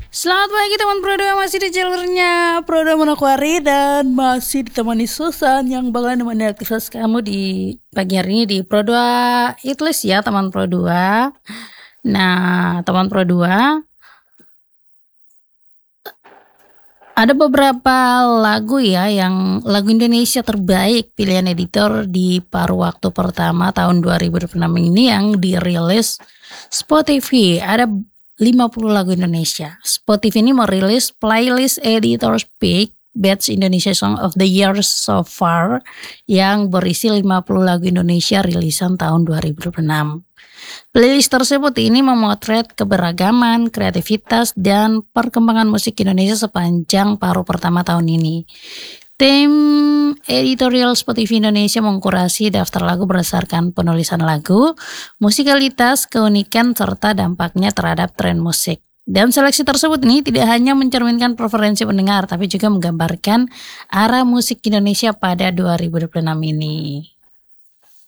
Selamat pagi teman Prodo yang masih di jalurnya Prodo Manokwari dan masih ditemani Susan yang bakal nemenin aktivitas kamu di pagi hari ini di Prodo Itlis ya teman Prodo. Nah teman Prodo, ada beberapa lagu ya yang lagu Indonesia terbaik pilihan editor di paruh waktu pertama tahun 2026 ini yang dirilis Spotify. Ada 50 lagu Indonesia. Spotify ini merilis playlist Editor's Pick Best Indonesia Song of the Year so far yang berisi 50 lagu Indonesia rilisan tahun 2026. Playlist tersebut ini memotret keberagaman, kreativitas, dan perkembangan musik Indonesia sepanjang paruh pertama tahun ini. Tim editorial Spotify Indonesia mengkurasi daftar lagu berdasarkan penulisan lagu, musikalitas, keunikan, serta dampaknya terhadap tren musik. Dan seleksi tersebut ini tidak hanya mencerminkan preferensi pendengar, tapi juga menggambarkan arah musik Indonesia pada 2026 ini.